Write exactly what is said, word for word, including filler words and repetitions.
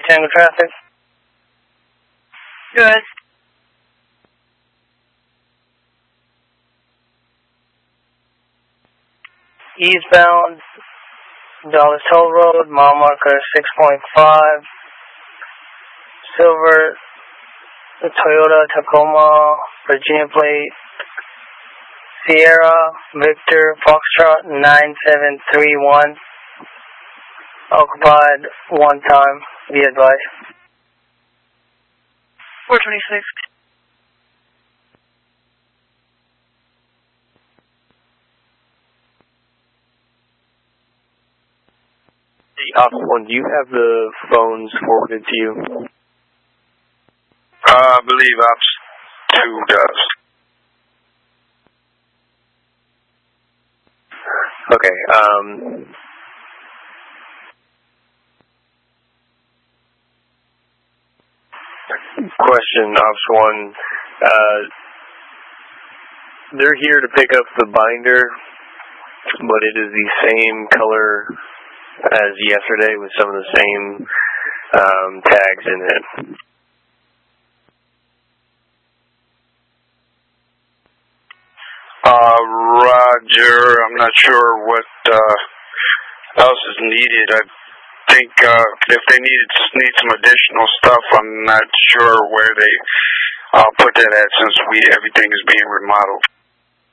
Tango traffic. Good. Eastbound, Dallas Toll Road, mile marker six point five. Silver, Toyota Tacoma, Virginia plate, Sierra, Victor, Foxtrot nine seven three one. Occupied one time, be advised. four twenty-six. Option one, do you have the phones forwarded to you? Uh, I believe Ops two does. Okay, um... question, Ops one. Uh, they're here to pick up the binder, but it is the same color as yesterday with some of the same um, tags in it. Uh, Roger, I'm not sure what uh, else is needed. I think uh, if they need, need some additional stuff, I'm not sure where they uh, put that at since we everything is being remodeled.